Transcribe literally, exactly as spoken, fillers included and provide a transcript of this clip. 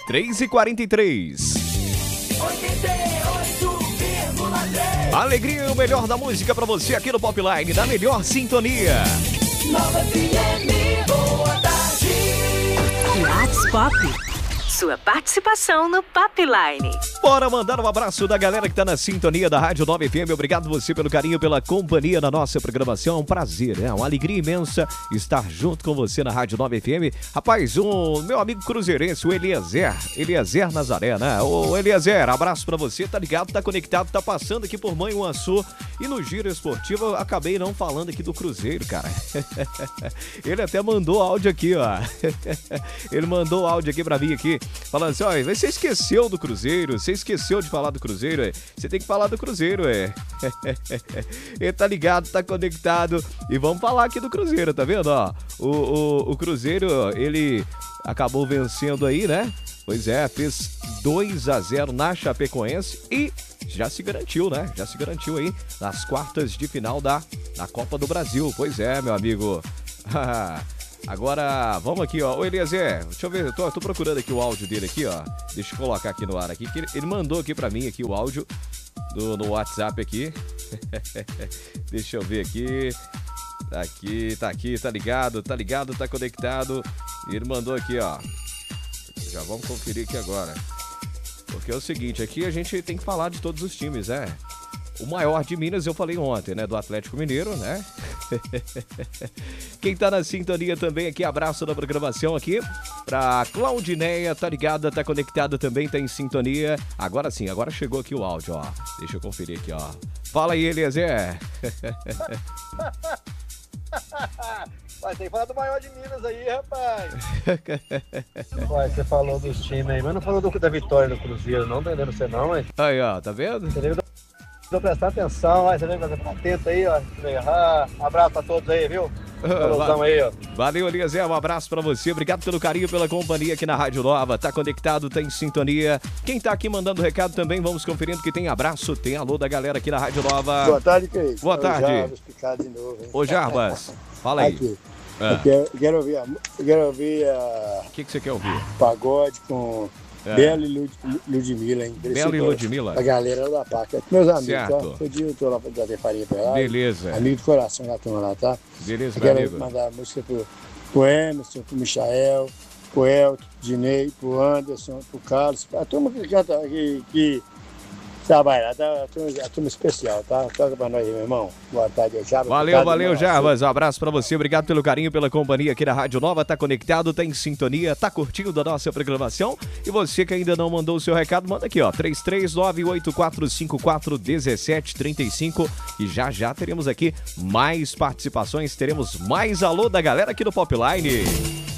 três e quarenta e três. Alegria e o melhor da música pra você aqui no Popline, da melhor sintonia. Nova F M, boa tarde. WhatsApp. Sua participação no Popline. Bora mandar um abraço da galera que tá na sintonia da Rádio nove F M. Obrigado você pelo carinho, pela companhia na nossa programação. É um prazer, é uma alegria imensa estar junto com você na Rádio nove F M. Rapaz, o meu amigo cruzeirense, o Eliezer, Eliezer Nazaré, né? Ô Eliezer, abraço pra você, tá ligado, tá conectado, tá passando aqui por Manhuaçu. E no Giro Esportivo eu acabei não falando aqui do Cruzeiro, cara. Ele até mandou áudio aqui, ó. Ele mandou áudio aqui pra mim aqui. Falando assim, ó, você esqueceu do Cruzeiro, você esqueceu de falar do Cruzeiro, é? Você tem que falar do Cruzeiro, é. Ele tá ligado, tá conectado e vamos falar aqui do Cruzeiro, tá vendo, ó? O, o, o Cruzeiro, ele acabou vencendo aí, né? Pois é, fez dois a zero na Chapecoense e já se garantiu, né? Já se garantiu aí nas quartas de final da, da Copa do Brasil. Pois é, meu amigo. Agora, vamos aqui, ó. Ô, Eliezer, deixa eu ver, eu tô, eu tô procurando aqui o áudio dele aqui, ó. Deixa eu colocar aqui no ar aqui, que ele, ele mandou aqui pra mim aqui o áudio do, no WhatsApp aqui. Deixa eu ver aqui. Tá aqui, tá aqui, tá ligado, tá ligado, tá conectado. E ele mandou aqui, ó. Já vamos conferir aqui agora. Porque é o seguinte, aqui a gente tem que falar de todos os times, é. O maior de Minas, eu falei ontem, né? Do Atlético Mineiro, né? Quem tá na sintonia também aqui, abraço da programação aqui. Pra Claudineia, tá ligada, tá conectada também, tá em sintonia. Agora sim, agora chegou aqui o áudio, ó. Deixa eu conferir aqui, ó. Fala aí, Eliezer. Mas tem que falar do maior de Minas aí, rapaz. Ué, você falou dos times aí, mas não falou do, da vitória do Cruzeiro, não, tá entendendo você não, hein? Aí, ó, tá vendo? Você deve prestar atenção, ó, você deve ficar atento aí, ó. Ah, um abraço pra todos aí, viu? Valeu, aí, ó. Valeu, Eliezer, um abraço pra você. Obrigado pelo carinho, pela companhia aqui na Rádio Nova. Tá conectado, tá em sintonia. Quem tá aqui mandando recado também, vamos conferindo que tem abraço, tem alô da galera aqui na Rádio Nova. Boa tarde, querido. Boa tarde. Jarbas, Picado de novo, hein? Ô, Jarbas, fala aí. Aqui. É. Eu quero, quero ouvir a... Eu quero ouvir a... O que, que você quer ouvir? Pagode com... É. Bela e Lud, Ludmilla, hein? Bela e Ludmilla? A galera da Paca. Meus amigos, certo. Ó. Todo dia eu tô lá pra dar farinha pra lá. Beleza. Amigo do coração da turma lá, tá? Beleza, eu meu quero amigo. mandar música pro, pro Emerson, pro Michael, pro Elton, Dinei, pro Anderson, pro Carlos. A turma que canta, que, que trabalha, tá? A turma, a turma especial, tá? Toca pra nós aí, meu irmão. Boa tarde, Jarbas. Valeu, valeu, Jarbas. Um abraço pra você. Obrigado pelo carinho, pela companhia aqui na Rádio Nova. Tá conectado, tá em sintonia, tá curtindo a nossa programação. E você que ainda não mandou o seu recado, manda aqui, ó. três três nove oito quatro cinco quatro um sete três cinco. E já já teremos aqui mais participações, teremos mais alô da galera aqui do Popline.